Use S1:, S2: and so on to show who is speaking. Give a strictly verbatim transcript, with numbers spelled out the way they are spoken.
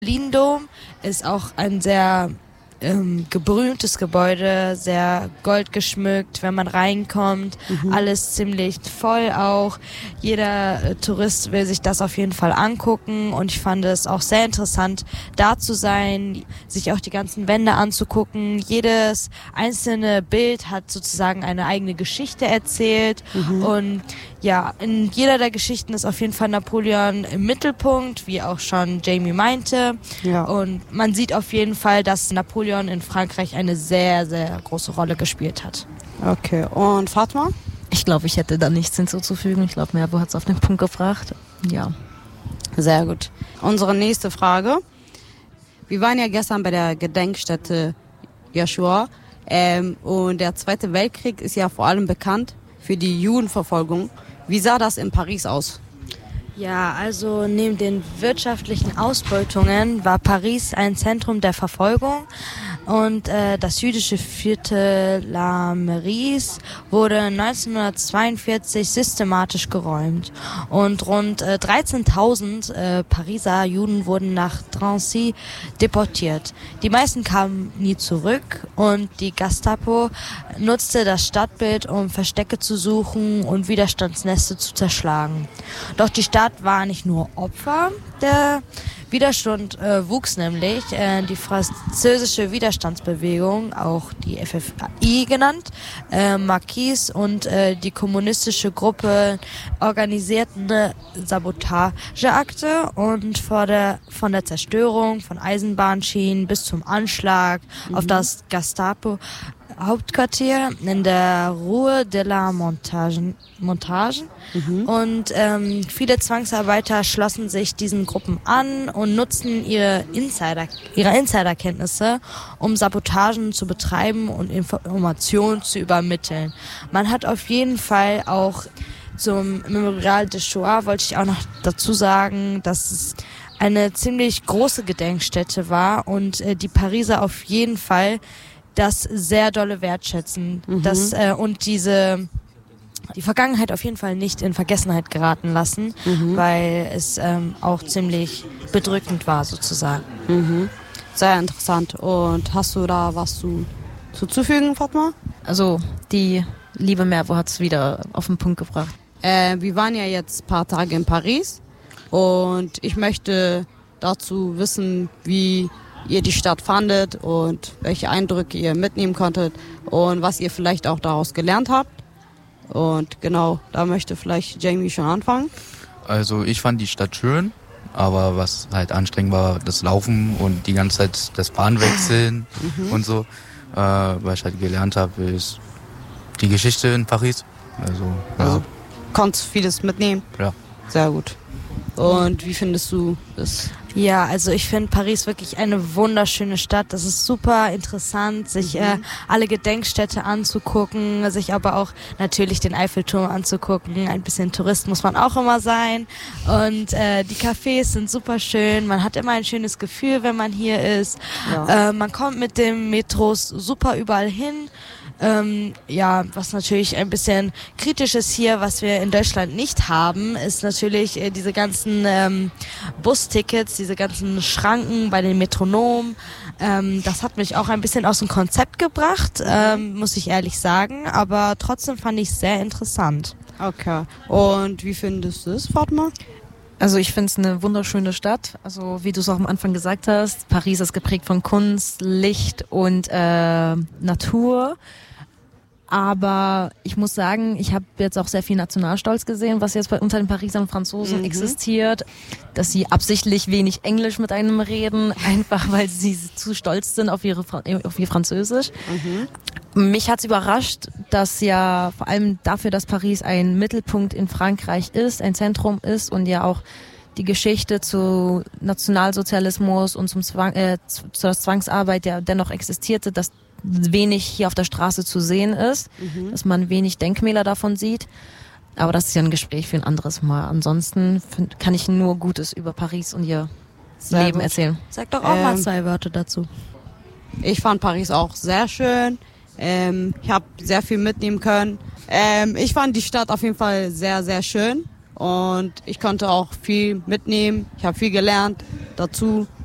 S1: Berlin-Dom ist auch ein sehr ähm, gebrühmtes Gebäude, sehr goldgeschmückt, wenn man reinkommt. Mhm. Alles ziemlich voll auch. Jeder äh, Tourist will sich das auf jeden Fall angucken und ich fand es auch sehr interessant, da zu sein, sich auch die ganzen Wände anzugucken. Jedes einzelne Bild hat sozusagen eine eigene Geschichte erzählt. Mhm. Und ja, in jeder der Geschichten ist auf jeden Fall Napoleon im Mittelpunkt, wie auch schon Jamie meinte. Ja. Und man sieht auf jeden Fall, dass Napoleon in Frankreich eine sehr, sehr große Rolle gespielt hat.
S2: Okay, und Fatma?
S3: Ich glaube, ich hätte da nichts hinzuzufügen. Ich glaube, Mervo hat es auf den Punkt gebracht. Ja.
S2: Sehr gut. Unsere nächste Frage. Wir waren ja gestern bei der Gedenkstätte Joshua. Ähm, und der Zweite Weltkrieg ist ja vor allem bekannt für die Judenverfolgung. Wie sah das in Paris aus?
S1: Ja, also neben den wirtschaftlichen Ausbeutungen war Paris ein Zentrum der Verfolgung und äh, das jüdische Viertel La Merise wurde neunzehnhundertzweiundvierzig systematisch geräumt und rund äh, dreizehntausend äh, Pariser Juden wurden nach Drancy deportiert. Die meisten kamen nie zurück und die Gestapo nutzte das Stadtbild, um Verstecke zu suchen und Widerstandsnetze zu zerschlagen. Doch die Stadt war nicht nur Opfer, der Widerstand äh, wuchs nämlich. Äh, die französische Widerstandsbewegung, auch die F F I genannt, äh, Marquis und äh, die kommunistische Gruppe organisierten Sabotageakte und vor der, von der Zerstörung von Eisenbahnschienen bis zum Anschlag mhm. auf das Gestapo Hauptquartier in der Rue de la Montage. Montage. Mhm. Und ähm, viele Zwangsarbeiter schlossen sich diesen Gruppen an und nutzten ihre Insider, ihre Insiderkenntnisse, um Sabotagen zu betreiben und Informationen zu übermitteln. Man hat auf jeden Fall auch zum Memorial de Shoah, wollte ich auch noch dazu sagen, dass es eine ziemlich große Gedenkstätte war und äh, die Pariser auf jeden Fall das sehr dolle wertschätzen, mhm. das äh, und diese die Vergangenheit auf jeden Fall nicht in Vergessenheit geraten lassen, mhm. weil es ähm, auch ziemlich bedrückend war sozusagen.
S2: Mhm. Sehr interessant. Und hast du da was zu zuzufügen, Fatma?
S3: Also die liebe Mervo hat es wieder auf den Punkt gebracht.
S2: Äh, wir waren ja jetzt ein paar Tage in Paris und ich möchte dazu wissen, wie ihr die Stadt fandet und welche Eindrücke ihr mitnehmen konntet und was ihr vielleicht auch daraus gelernt habt. Und genau, da möchte vielleicht Jamie schon anfangen.
S4: Also ich fand die Stadt schön, aber was halt anstrengend war, das Laufen und die ganze Zeit das Bahnwechseln mhm. und so. Äh, was ich halt gelernt habe, ist die Geschichte in Paris. Also, ja.
S2: also konntest vieles mitnehmen?
S4: Ja.
S2: Sehr gut. Und wie findest du das?
S1: Ja, also ich finde Paris wirklich eine wunderschöne Stadt. Das ist super interessant, sich mhm. äh, alle Gedenkstätte anzugucken, sich aber auch natürlich den Eiffelturm anzugucken. Ein bisschen Tourist muss man auch immer sein. Und äh, die Cafés sind super schön. Man hat immer ein schönes Gefühl, wenn man hier ist. Ja. Äh, man kommt mit dem Metros super überall hin. Ähm, ja, was natürlich ein bisschen kritisch ist hier, was wir in Deutschland nicht haben, ist natürlich äh, diese ganzen ähm, Bustickets, diese ganzen Schranken bei den Metronomen. Ähm, das hat mich auch ein bisschen aus dem Konzept gebracht, ähm, muss ich ehrlich sagen, aber trotzdem fand ich es sehr interessant.
S2: Okay. Und wie findest du es, Fatma?
S3: Also ich finde es eine wunderschöne Stadt. Also wie du es auch am Anfang gesagt hast, Paris ist geprägt von Kunst, Licht und äh, Natur. Aber ich muss sagen, ich habe jetzt auch sehr viel Nationalstolz gesehen, was jetzt bei unter den Parisern und Franzosen mhm. existiert, dass sie absichtlich wenig Englisch mit einem reden, einfach weil sie zu stolz sind auf ihre auf ihr Französisch. Mhm. Mich hat's überrascht, dass ja vor allem dafür, dass Paris ein Mittelpunkt in Frankreich ist, ein Zentrum ist und ja auch die Geschichte zu Nationalsozialismus und zum Zwang, äh, zur Zwangsarbeit, der dennoch existierte, dass wenig hier auf der Straße zu sehen ist, mhm. dass man wenig Denkmäler davon sieht. Aber das ist ja ein Gespräch für ein anderes Mal. Ansonsten find, kann ich nur Gutes über Paris und ihr sehr Leben gut. erzählen.
S1: Sag doch auch ähm, mal zwei Wörter dazu.
S2: Ich fand Paris auch sehr schön. Ähm, ich habe sehr viel mitnehmen können. Ähm, ich fand die Stadt auf jeden Fall sehr, sehr schön. Und ich konnte auch viel mitnehmen. Ich habe viel gelernt dazu.